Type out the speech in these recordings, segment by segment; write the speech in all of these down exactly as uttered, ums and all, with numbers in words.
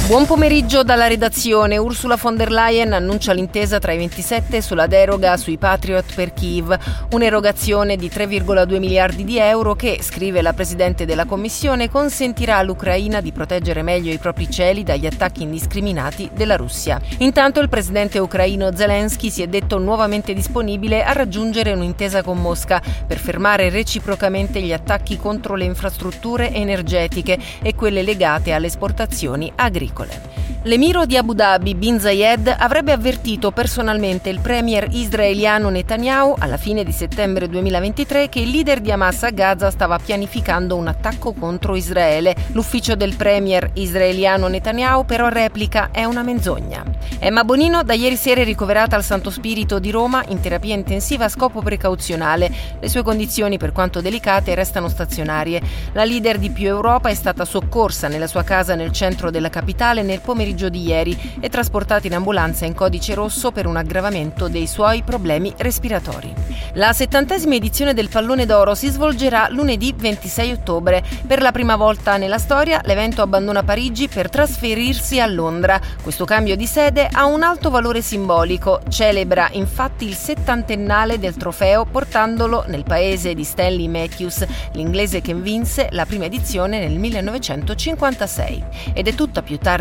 Buon pomeriggio dalla redazione. Ursula von der Leyen annuncia l'intesa tra i ventisette sulla deroga sui Patriot per Kyiv, un'erogazione di tre virgola due miliardi di euro che, scrive la Presidente della Commissione, consentirà all'Ucraina di proteggere meglio i propri cieli dagli attacchi indiscriminati della Russia. Intanto il presidente ucraino Zelensky si è detto nuovamente disponibile a raggiungere un'intesa con Mosca per fermare reciprocamente gli attacchi contro le infrastrutture energetiche e quelle legate alle esportazioni agricole. L'emiro di Abu Dhabi, Bin Zayed, avrebbe avvertito personalmente il premier israeliano Netanyahu alla fine di settembre duemilaventitré che il leader di Hamas a Gaza stava pianificando un attacco contro Israele. L'ufficio del premier israeliano Netanyahu però replica: è una menzogna. Emma Bonino da ieri sera è ricoverata al Santo Spirito di Roma in terapia intensiva a scopo precauzionale. Le sue condizioni, per quanto delicate, restano stazionarie. La leader di Più Europa è stata soccorsa nella sua casa nel centro della capitale nel pomeriggio di ieri e trasportata in ambulanza in codice rosso per un aggravamento dei suoi problemi respiratori. La settantesima edizione del Pallone d'Oro si svolgerà lunedì ventisei ottobre. Per la prima volta nella storia l'evento abbandona Parigi per trasferirsi a Londra. Questo cambio di sede ha un alto valore simbolico. Celebra infatti il settantennale del trofeo portandolo nel paese di Stanley Matthews, l'inglese che vinse la prima edizione nel millenovecentocinquantasei. Ed è tutta, più tardi.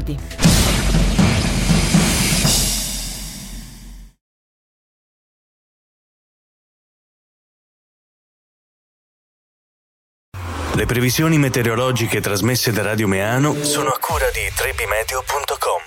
Le previsioni meteorologiche trasmesse da Radio Meano sono a cura di trebimeteo punto com.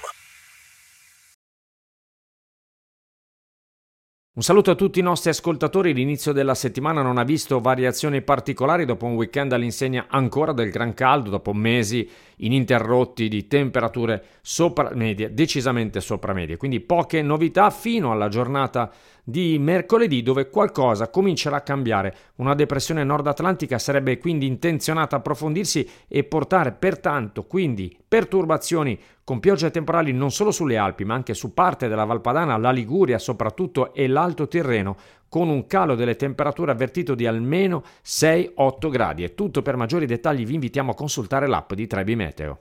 Un saluto a tutti i nostri ascoltatori. L'inizio della settimana non ha visto variazioni particolari dopo un weekend all'insegna ancora del gran caldo, dopo mesi ininterrotti di temperature sopra medie, decisamente sopra medie. Quindi poche novità fino alla giornata di mercoledì, dove qualcosa comincerà a cambiare. Una depressione nord-atlantica sarebbe quindi intenzionata a approfondirsi e portare pertanto quindi perturbazioni con piogge temporali non solo sulle Alpi ma anche su parte della Valpadana, la Liguria soprattutto e l'Alto Tirreno, con un calo delle temperature avvertito di almeno sei otto gradi. È tutto. Per maggiori dettagli vi invitiamo a consultare l'app di Trebi Meteo.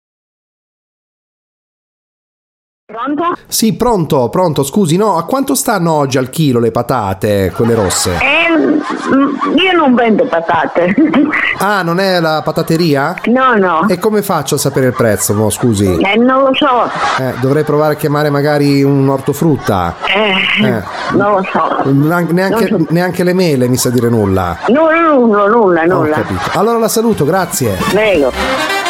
Pronto? Sì, pronto, pronto, scusi, no, a quanto stanno oggi al chilo le patate, quelle rosse? Eh, io non vendo patate. Ah, non è la patateria? No, no. E come faccio a sapere il prezzo, mo, scusi? Eh, non lo so. Eh, dovrei provare a chiamare magari un ortofrutta. Eh, eh. non lo so. Neanche, non so. neanche le mele mi sa dire nulla. No, no, no, nulla, nulla. Ho capito. Allora la saluto, grazie. Prego.